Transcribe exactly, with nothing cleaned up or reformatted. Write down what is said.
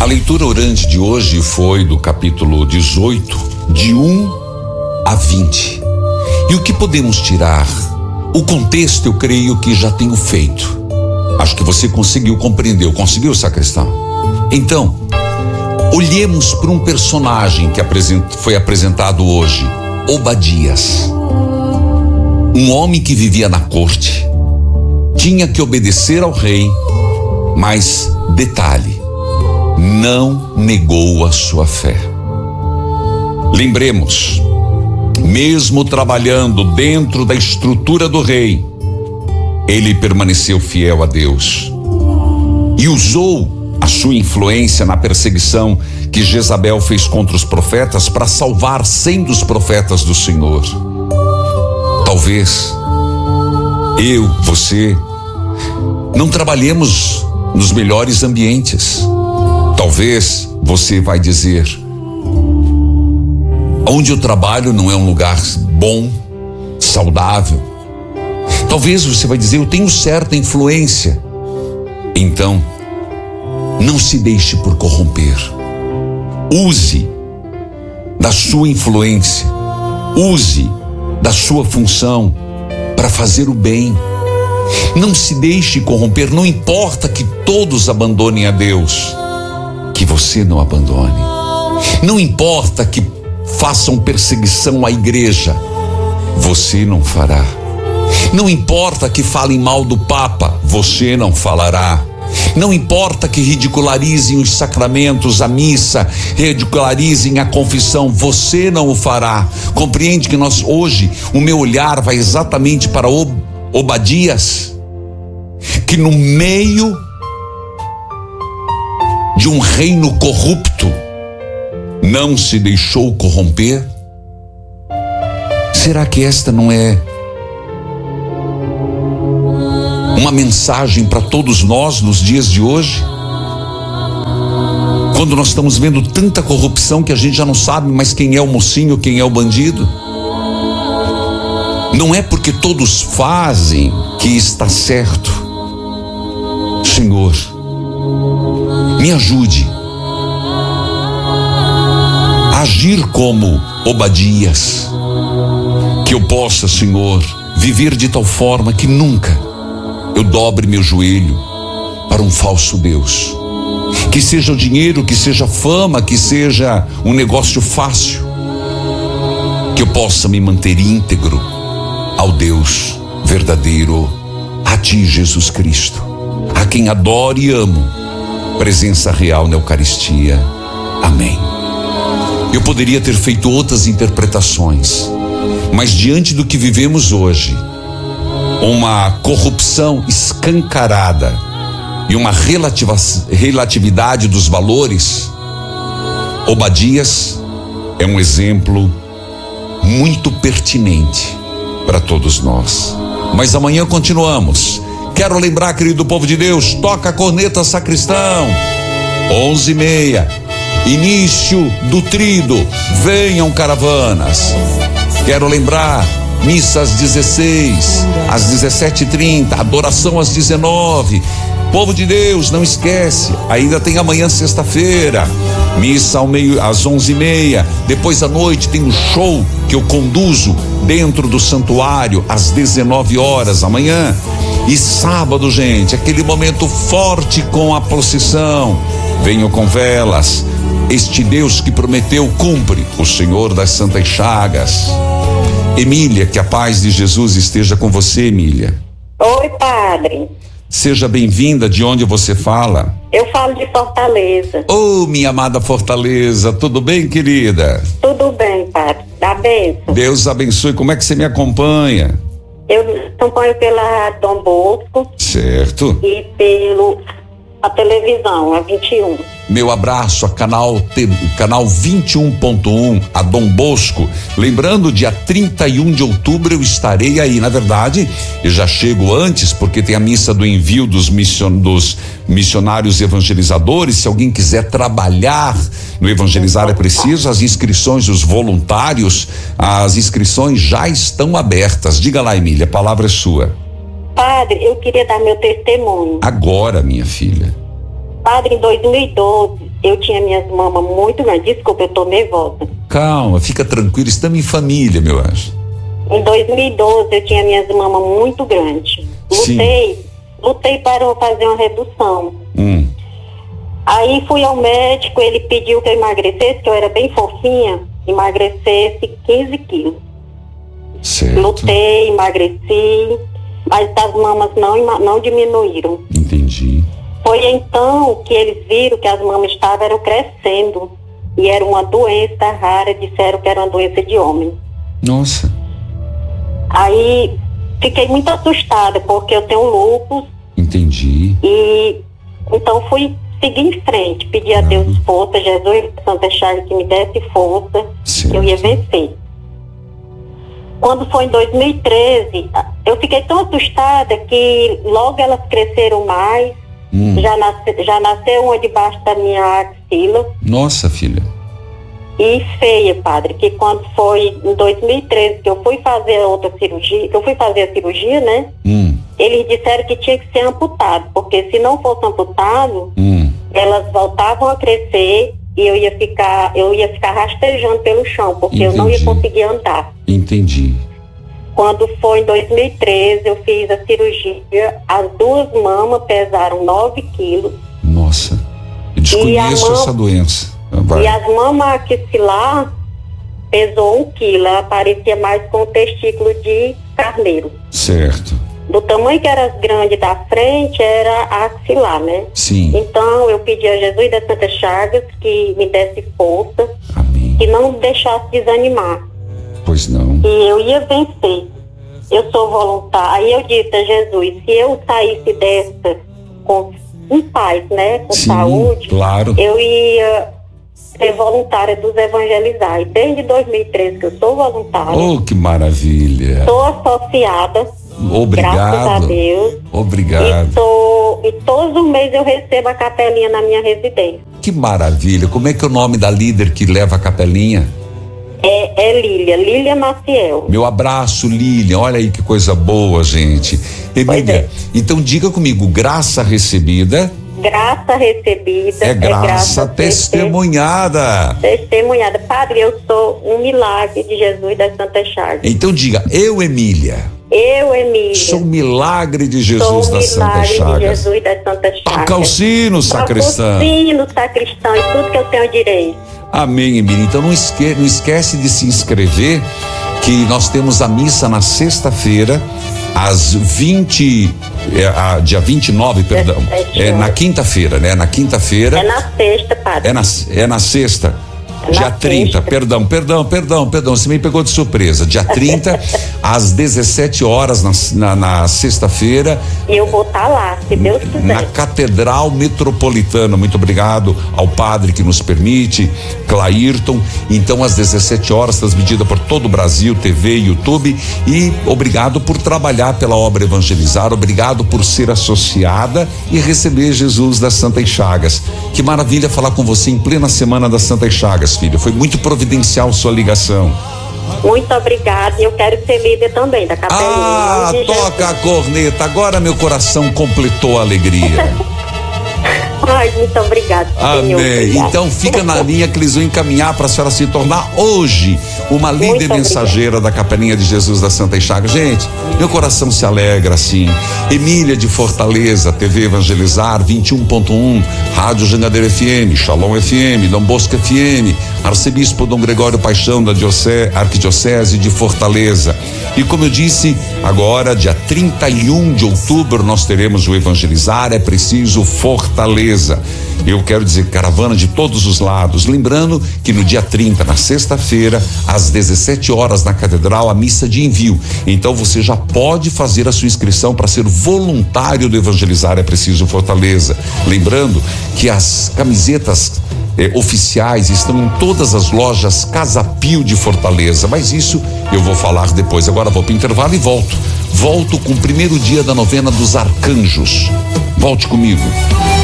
leitura orante de hoje foi do capítulo dezoito, de um a vinte. E o que podemos tirar? O contexto eu creio que já tenho feito. Acho que você conseguiu compreender. Conseguiu, sacristão? Então, olhemos para um personagem que foi apresentado hoje, Obadias. Um homem que vivia na corte, tinha que obedecer ao rei, mas, detalhe, não negou a sua fé. Lembremos, mesmo trabalhando dentro da estrutura do rei, ele permaneceu fiel a Deus e usou a sua influência na perseguição que Jezabel fez contra os profetas para salvar cem dos profetas do Senhor. Talvez eu, você, não trabalhemos nos melhores ambientes. Talvez você vai dizer: onde eu trabalho não é um lugar bom, saudável. Talvez você vai dizer: eu tenho certa influência. Então, não se deixe por corromper. Use da sua influência, use da sua função para fazer o bem. Não se deixe corromper. Não importa que todos abandonem a Deus, que você não abandone. Não importa que façam perseguição à igreja, você não fará. Não importa que falem mal do Papa, você não falará. Não importa que ridicularizem os sacramentos, a missa, ridicularizem a confissão, você não o fará. Compreende que nós hoje, o meu olhar vai exatamente para Obadias, que no meio de um reino corrupto, não se deixou corromper? Será que esta não é uma mensagem para todos nós nos dias de hoje? Quando nós estamos vendo tanta corrupção que a gente já não sabe mais quem é o mocinho, quem é o bandido. Não é porque todos fazem que está certo. Senhor, me ajude a agir como Obadias, que eu possa, Senhor, viver de tal forma que nunca eu dobre meu joelho para um falso Deus. Que seja o dinheiro, que seja a fama, que seja um negócio fácil, que eu possa me manter íntegro ao Deus verdadeiro, a Ti, Jesus Cristo, a quem adoro e amo, presença real na Eucaristia. Amém. Eu poderia ter feito outras interpretações, mas diante do que vivemos hoje, uma corrupção escancarada e uma relativa, relatividade dos valores, Obadias é um exemplo muito pertinente para todos nós. Mas amanhã continuamos. Quero lembrar, querido povo de Deus, toca a corneta, sacristão. Onze e meia, início do trido, venham caravanas. Quero lembrar, missa às dezesseis, às dezessete e trinta, adoração às dezenove. Povo de Deus, não esquece, ainda tem amanhã, sexta-feira, missa ao meio, às onze e meia. Depois à noite tem um show que eu conduzo dentro do santuário às dezenove horas amanhã. E sábado, gente, aquele momento forte com a procissão. Venham com velas. Este Deus que prometeu cumpre, o Senhor das Santas Chagas. Emília, que a paz de Jesus esteja com você, Emília. Oi, padre. Seja bem-vinda. De onde você fala? Eu falo de Fortaleza. Oh, minha amada Fortaleza, tudo bem, querida? Tudo bem, padre. Dá bênção. Deus abençoe. Como é que você me acompanha? Eu acompanho pela Dom Bosco. Certo. E pelo a televisão, a vinte e um. Meu abraço a canal, canal vinte e um ponto um, a Dom Bosco. Lembrando, dia trinta e um de outubro eu estarei aí. Na verdade, eu já chego antes, porque tem a missa do envio dos, mission, dos missionários evangelizadores. Se alguém quiser trabalhar no Evangelizar é Preciso, as inscrições dos voluntários, as inscrições já estão abertas. Diga lá, Emília, a palavra é sua. Padre, eu queria dar meu testemunho. Agora, minha filha. Padre, em dois mil e doze, eu tinha minhas mamas muito grandes. Desculpa, eu tô nervosa. Calma, fica tranquilo, estamos em família, meu anjo. Em dois mil e doze eu tinha minhas mamas muito grandes. Lutei, Sim. lutei para fazer uma redução. Hum. Aí fui ao médico, ele pediu que eu emagrecesse, que eu era bem fofinha, emagrecesse quinze quilos. Certo. Lutei, emagreci, mas as mamas não, não diminuíram. Entendi. Foi então que eles viram que as mamas estavam crescendo e era uma doença rara, disseram que era uma doença de homem. Nossa. Aí fiquei muito assustada porque eu tenho lúpus. Entendi. E então fui seguir em frente, pedir a Deus força, Jesus, Santa Chagas, que me desse força, certo. Que eu ia vencer. Quando foi em dois mil e treze, eu fiquei tão assustada que logo elas cresceram mais. Hum. Já, nasce, já nasceu uma debaixo da minha axila. Nossa, filha. E feia, padre, que quando foi em dois mil e treze que eu fui fazer a outra cirurgia, que eu fui fazer a cirurgia, né? Hum. Eles disseram que tinha que ser amputado, porque se não fosse amputado, hum. elas voltavam a crescer e eu ia ficar, eu ia ficar rastejando pelo chão, porque Entendi. Eu não ia conseguir andar. Entendi. Quando foi em dois mil e treze, eu fiz a cirurgia, as duas mamas pesaram nove quilos. Nossa, eu desconheço mama, essa doença. Vai. E as mamas axilar pesou um quilo, ela parecia mais com o testículo de carneiro. Certo. Do tamanho que era grande da frente, era a axilar, né? Sim. Então, eu pedi a Jesus das Santas Chagas que me desse força. Amém. Que não me deixasse desanimar. Pois não. E eu ia vencer. Eu sou voluntária. Aí eu disse a Jesus, se eu saísse dessa com em paz, né? Com Sim, saúde, claro. Eu ia ser voluntária dos evangelizar. E desde dois mil e treze que eu sou voluntária. Oh, que maravilha. Sou associada. Obrigado. Graças a Deus. Obrigado. E, tô, e todos os meses eu recebo a capelinha na minha residência. Que maravilha. Como é que é o nome da líder que leva a capelinha? É, é Lília, Lília Maciel. Meu abraço, Lília. Olha aí que coisa boa, gente. Emília, é. Então diga comigo, graça recebida. Graça recebida. É graça, é graça testemunhada. Testemunhada. Padre, eu sou um milagre de Jesus das Santas Chagas. Então diga, eu, Emília. Eu, Emília. Sou milagre de Jesus sou das Santas Chagas. Milagre de Jesus das Santas Chagas. Toca o sino, sacristão. Toca o sino, sacristão, e tudo que eu tenho direito. Amém, Emília. Então não esque, não esquece de se inscrever, que nós temos a missa na sexta-feira, às vinte, é, a, dia vinte e nove, perdão. É na quinta-feira, né? Na quinta-feira. É na sexta, padre. É na, é na sexta. É dia trinta, sexta. perdão, perdão, perdão, perdão, você me pegou de surpresa. Dia trinta, às dezessete horas, na, na, na sexta-feira. E eu vou estar tá lá, se Deus quiser. Na Catedral Metropolitana. Muito obrigado ao padre que nos permite, Clairton. Então, às dezessete horas, transmitida por todo o Brasil, T V, YouTube. E obrigado por trabalhar pela obra Evangelizar, obrigado por ser associada e receber Jesus das Santas Chagas. Que maravilha falar com você em plena semana das Santas Chagas, filha. Foi muito providencial sua ligação. Muito obrigada. E eu quero ser líder também da capelinha. Ah, toca a corneta. Agora meu coração completou a alegria. Ai, muito obrigada. Amém. Obrigada. Então fica na linha que eles vão encaminhar para a senhora se tornar hoje uma líder muito mensageira obrigada. Da Capelinha de Jesus da Santa Chagas. Gente, meu coração se alegra assim. Emília de Fortaleza, T V Evangelizar vinte e um ponto um, Rádio Jangadeiro F M, Shalom F M, Dom Bosco F M, Arcebispo Dom Gregório Paixão da Diocese, Arquidiocese de Fortaleza. E como eu disse, agora dia trinta e um de outubro nós teremos o Evangelizar, é preciso Fortaleza. Eu quero dizer, caravana de todos os lados. Lembrando que no dia trinta, na sexta-feira, às dezessete horas na Catedral, a missa de envio. Então você já pode fazer a sua inscrição para ser voluntário do Evangelizar, é preciso Fortaleza. Lembrando que as camisetas eh, oficiais estão em todas as lojas Casa Pio de Fortaleza, mas isso eu vou falar depois. Agora vou para o intervalo e volto. Volto com o primeiro dia da novena dos arcanjos. Volte comigo.